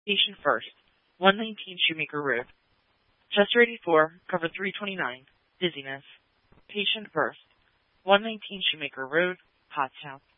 Patient first, 119 Shoemaker Road. Chester 84, cover 329, dizziness. Patient first, 119 Shoemaker Road, hot south.